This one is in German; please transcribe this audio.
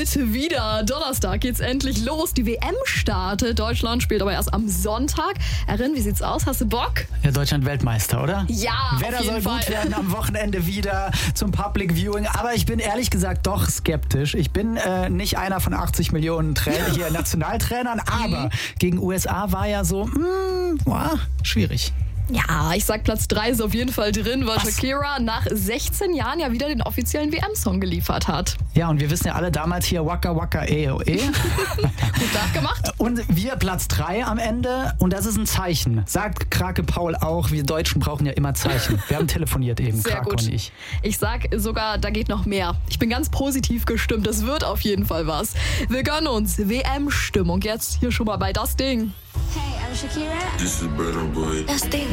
bald wieder. Donnerstag geht's endlich los. Die WM startet. Deutschland spielt aber erst am Sonntag. Erin, wie sieht's aus? Hast du Bock? Ja, Deutschland Weltmeister, oder? Ja, Wetter auf jeden soll Fall. gut werden am Wochenende wieder zum Public Viewing. Aber ich bin ehrlich gesagt doch skeptisch. Ich bin nicht einer von 80 Millionen Nationaltrainern, aber gegen USA war ja so, schwierig. Ja, ich sag Platz 3 ist auf jeden Fall drin, weil Shakira nach 16 Jahren ja wieder den offiziellen WM-Song geliefert hat. Ja, und wir wissen ja alle damals hier Waka Waka E. Gut nachgemacht. Und wir Platz 3 am Ende. Und das ist ein Zeichen. Sagt Krake Paul auch, wir Deutschen brauchen ja immer Zeichen. Wir haben telefoniert eben, Sehr Krake gut. und ich. Ich sag sogar, da geht noch mehr. Ich bin ganz positiv gestimmt. Das wird auf jeden Fall was. Wir gönnen uns WM-Stimmung jetzt hier schon mal bei Das Ding. Hey, I'm Shakira. This is Burna Boy. Das Ding.